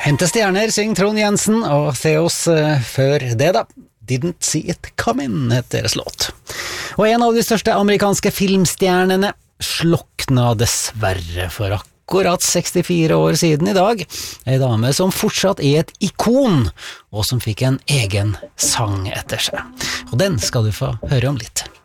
Hente stjerner, syng Trond Jensen og Theos før det da. Didn't See It Coming heter deres låt. Og en av de største amerikanske filmstjernene slokna dessverre for akkurat 64 år siden i dag. En dame som fortsatt er et ikon, og som fikk en egen sang etter seg. Og den skal du få høre om litt.